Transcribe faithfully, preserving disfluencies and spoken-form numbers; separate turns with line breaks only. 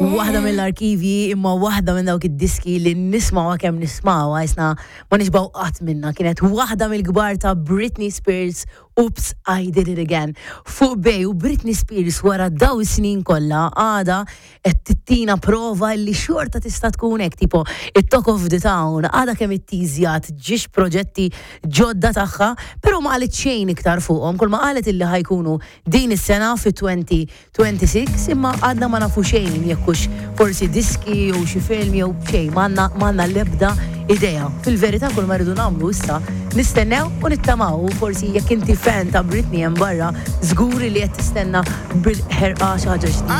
Waħda mill-arkivi imma waħda minn dawk id-diski li nismawa kemm nismawa isna ma nixbaw qatt minna kienet waħda mill-kbar ta' Britney Spears, Oops, I Did It Again. Fuq bej u Britney Spears wara daw is-snin kollha għada qed tittina prova li xorta tista' tkun hekk tipo it-Talk of the Town għada kemm ittiżjat ġiex proġetti ġodda tagħha, però ma qalet xejn iktar fuqhom, kull ma qalet illi ħajkunu din is-sena fi twenty twenty-six imma għadna ma nafu xejn jekkux forsi diski jew xi film jew xejn m'għandna m'għandna l-ebda idea. Fil-verità kull ma rridu nagħmlu issa nistennew u nittamaw forsi jekk inti fan ta' Britney hemm barra żguri li qed tistenna bil-ħerqa xi ħaġa ġdida.